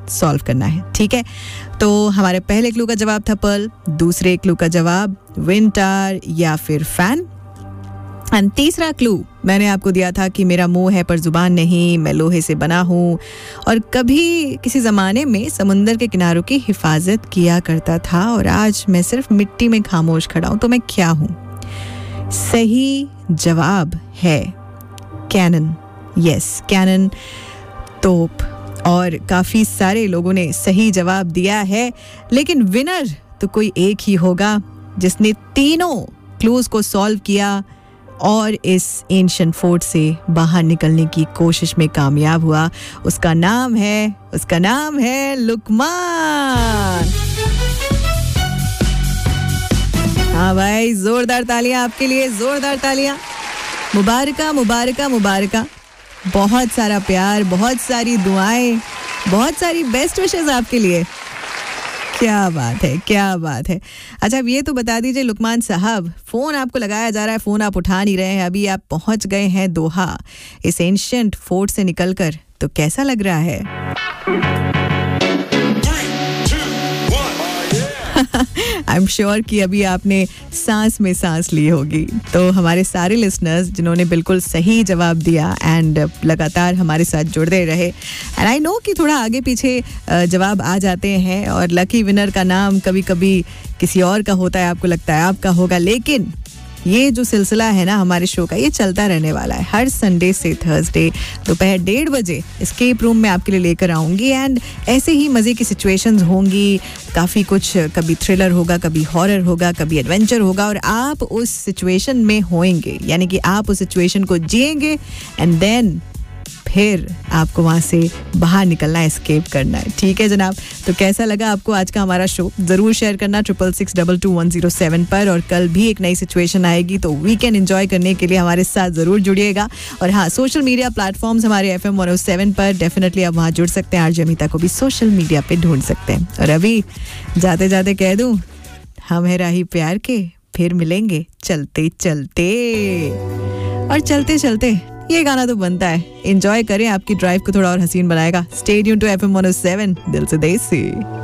Solve करना है, ठीक है? तो हमारे पहले क्लू का जवाब था पर्ल, दूसरे क्लू का जवाब विंटर या फिर फैन, एंड तीसरा क्लू मैंने आपको दिया था कि मेरा मुंह है पर जुबान नहीं, मैं लोहे से बना हूँ और कभी किसी ज़माने में समुंदर के किनारों की हिफाजत किया करता था और आज मैं सिर्फ मिट्टी में खामोश खड़ा हूँ, तो मैं क्या हूँ? सही जवाब है कैनन। यस, कैनन, तोप। और काफ़ी सारे लोगों ने सही जवाब दिया है, लेकिन विनर तो कोई एक ही होगा जिसने तीनों क्लूज को सॉल्व किया और इस एंशिएंट फोर्ट से बाहर निकलने की कोशिश में कामयाब हुआ। उसका नाम है लुकमान। हाँ भाई, जोरदार तालियां आपके लिए, जोरदार तालियां। मुबारका मुबारका मुबारका, बहुत सारा प्यार, बहुत सारी दुआएं, बहुत सारी बेस्ट विशेस आपके लिए। क्या बात है, क्या बात है। अच्छा, अब ये तो बता दीजिए लुकमान साहब, फोन आपको लगाया जा रहा है, फोन आप उठा नहीं रहे हैं, अभी आप पहुंच गए हैं दोहा इस एंशिएंट फोर्ट से निकलकर, तो कैसा लग रहा है? आई एम श्योर कि अभी आपने सांस में सांस ली होगी। तो हमारे सारे लिसनर्स जिन्होंने बिल्कुल सही जवाब दिया एंड लगातार हमारे साथ जुड़ते रहे, एंड आई नो कि थोड़ा आगे पीछे जवाब आ जाते हैं और लकी विनर का नाम कभी कभी किसी और का होता है, आपको लगता है आपका होगा, लेकिन ये जो सिलसिला है ना हमारे शो का, ये चलता रहने वाला है। हर संडे से थर्सडे दोपहर 1:30 बजे एस्केप रूम में आपके लिए लेकर आऊँगी, एंड ऐसे ही मज़े की सिचुएशंस होंगी, काफ़ी कुछ, कभी थ्रिलर होगा, कभी हॉरर होगा, कभी एडवेंचर होगा, और आप उस सिचुएशन में होएंगे, यानी कि आप उस सिचुएशन को जिएंगे एंड देन फिर आपको वहाँ से बाहर निकलना है, एस्केप करना है, ठीक है जनाब? तो कैसा लगा आपको आज का हमारा शो? ज़रूर शेयर करना 66622107 पर, और कल भी एक नई सिचुएशन आएगी, तो वीकेंड एंजॉय करने के लिए हमारे साथ ज़रूर जुड़िएगा। और हाँ, सोशल मीडिया प्लेटफॉर्म्स हमारे FM 107 पर डेफिनेटली आप वहाँ जुड़ सकते हैं। आरजे अमिता को भी सोशल मीडिया पे ढूंढ सकते हैं। और अभी जाते जाते कह दूँ, हम है राही प्यार के, फिर मिलेंगे चलते चलते। और चलते चलते ये गाना तो बनता है, एंजॉय करें, आपकी ड्राइव को थोड़ा और हसीन बनाएगा। स्टे ट्यून्ड टू FM 107, दिल से देसी।